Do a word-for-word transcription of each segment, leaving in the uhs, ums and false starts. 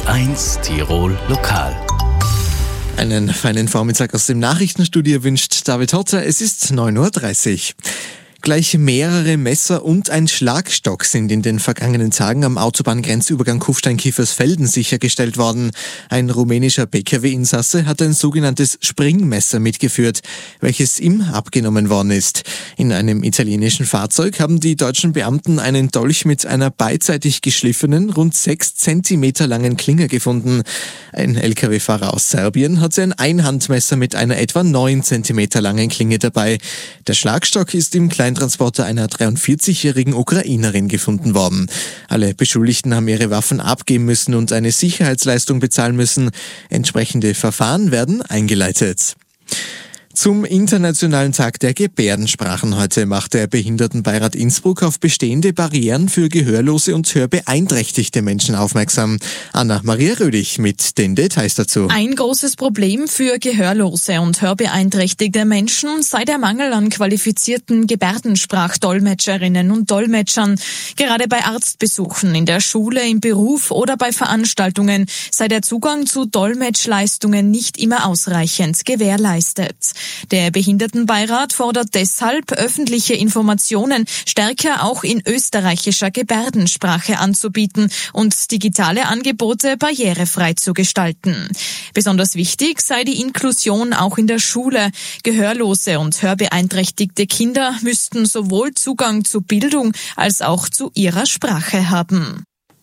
eins Tirol Lokal. Einen feinen Vormittag aus dem Nachrichtenstudio wünscht David Hotter. Es ist neun Uhr dreißig. Gleich mehrere Messer und ein Schlagstock sind in den vergangenen Tagen am Autobahngrenzübergang Kufstein-Kiefersfelden sichergestellt worden. Ein rumänischer P K W-Insasse hat ein sogenanntes Springmesser mitgeführt, welches ihm abgenommen worden ist. In einem italienischen Fahrzeug haben die deutschen Beamten einen Dolch mit einer beidseitig geschliffenen, rund sechs Zentimeter langen Klinge gefunden. Ein L K W-Fahrer aus Serbien hatte ein Einhandmesser mit einer etwa neun Zentimeter langen Klinge dabei. Der Schlagstock ist im Kleintransporter einer dreiundvierzigjährigen Ukrainerin gefunden worden. Alle Beschuldigten haben ihre Waffen abgeben müssen und eine Sicherheitsleistung bezahlen müssen. Entsprechende Verfahren werden eingeleitet. Zum Internationalen Tag der Gebärdensprachen heute macht der Behindertenbeirat Innsbruck auf bestehende Barrieren für gehörlose und hörbeeinträchtigte Menschen aufmerksam. Anna-Maria Rödig mit den Details dazu. Ein großes Problem für gehörlose und hörbeeinträchtigte Menschen sei der Mangel an qualifizierten Gebärdensprachdolmetscherinnen und Dolmetschern. Gerade bei Arztbesuchen, in der Schule, im Beruf oder bei Veranstaltungen sei der Zugang zu Dolmetschleistungen nicht immer ausreichend gewährleistet. Der Behindertenbeirat fordert deshalb, öffentliche Informationen stärker auch in österreichischer Gebärdensprache anzubieten und digitale Angebote barrierefrei zu gestalten. Besonders wichtig sei die Inklusion auch in der Schule. Gehörlose und hörbeeinträchtigte Kinder müssten sowohl Zugang zu Bildung als auch zu ihrer Sprache haben.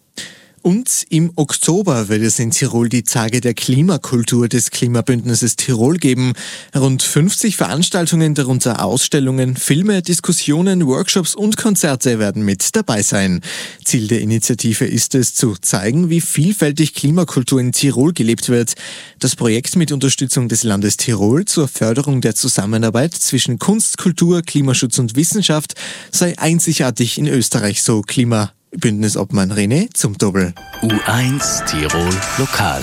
Und im Oktober wird es in Tirol die Tage der Klimakultur des Klimabündnisses Tirol geben. Rund fünfzig Veranstaltungen, darunter Ausstellungen, Filme, Diskussionen, Workshops und Konzerte werden mit dabei sein. Ziel der Initiative ist es, zu zeigen, wie vielfältig Klimakultur in Tirol gelebt wird. Das Projekt mit Unterstützung des Landes Tirol zur Förderung der Zusammenarbeit zwischen Kunst, Kultur, Klimaschutz und Wissenschaft sei einzigartig in Österreich, so Klima Bündnisobmann René zum Doppel. U eins Tirol Lokal.